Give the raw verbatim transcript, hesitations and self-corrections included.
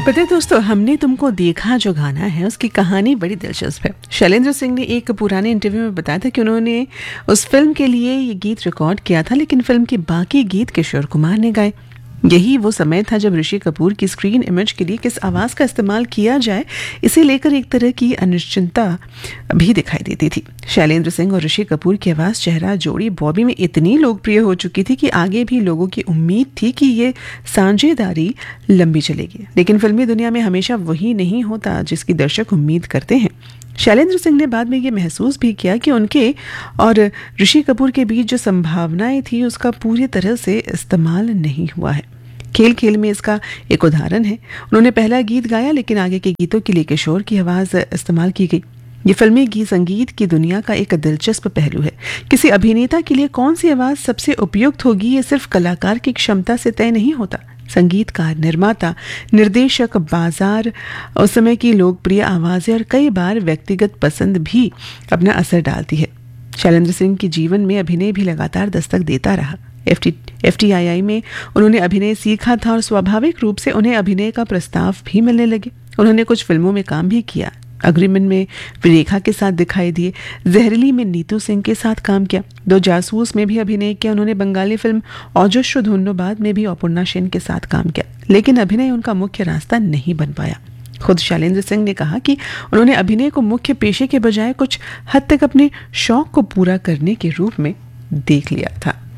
पता है दोस्तों, हमने तुमको देखा जो गाना है उसकी कहानी बड़ी दिलचस्प है। शैलेंद्र सिंह ने एक पुराने इंटरव्यू में बताया था कि उन्होंने उस फिल्म के लिए ये गीत रिकॉर्ड किया था, लेकिन फिल्म के बाकी गीत किशोर कुमार ने गाए। यही वो समय था जब ऋषि कपूर की स्क्रीन इमेज के लिए किस आवाज़ का इस्तेमाल किया जाए, इसे लेकर एक तरह की अनिश्चितता भी दिखाई देती थी। शैलेंद्र सिंह और ऋषि कपूर की आवाज़ चेहरा जोड़ी बॉबी में इतनी लोकप्रिय हो चुकी थी कि आगे भी लोगों की उम्मीद थी कि ये साझेदारी लंबी चलेगी। लेकिन फिल्मी दुनिया में हमेशा वही नहीं होता जिसकी दर्शक उम्मीद करते हैं। शैलेंद्र सिंह ने बाद में ये महसूस भी किया कि उनके और ऋषि कपूर के बीच जो संभावनाएं थी उसका पूरी तरह से इस्तेमाल नहीं हुआ है। खेल खेल में इसका एक उदाहरण है। उन्होंने पहला गीत गाया, लेकिन आगे के गीतों के लिए किशोर की आवाज़ इस्तेमाल की गई। ये फिल्मी गीत संगीत की दुनिया का एक दिलचस्प पहलू है। किसी अभिनेता के लिए कौन सी आवाज़ सबसे उपयुक्त होगी, ये सिर्फ कलाकार की क्षमता से तय नहीं होता। संगीतकार, निर्माता, निर्देशक, बाजार, उस समय की लोकप्रिय आवाज़ें और कई बार व्यक्तिगत पसंद भी अपना असर डालती है। शैलेंद्र सिंह के जीवन में अभिनय भी लगातार दस्तक देता रहा। एफ टी आई आई में उन्होंने अभिनय सीखा था और स्वाभाविक रूप से उन्हें अभिनय का प्रस्ताव भी मिलने लगे। उन्होंने कुछ फिल्मों में काम भी किया। अग्रिमन में विरेखा के साथ दिखाई दिए, जहरीली में नीतू सिंह के साथ काम किया, दो जासूस में भी अभिनय किया। उन्होंने बंगाली फिल्म औजस्व धुन्नोबाद में भी अपूर्णा सेन के साथ काम किया, लेकिन अभिनय उनका मुख्य रास्ता नहीं बन पाया। खुद शैलेंद्र सिंह ने कहा कि उन्होंने अभिनय को मुख्य पेशे के बजाय कुछ हद तक अपने शौक को पूरा करने के रूप में देख लिया था।